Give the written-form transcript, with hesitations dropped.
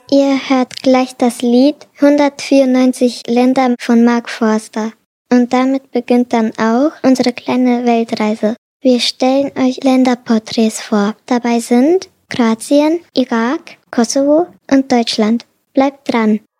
Ihr hört gleich das Lied 194 Länder von Mark Forster. Und damit beginnt dann auch unsere kleine Weltreise. Wir stellen euch Länderporträts vor. Dabei sind Kroatien, Irak, Kosovo und Deutschland. Bleibt dran!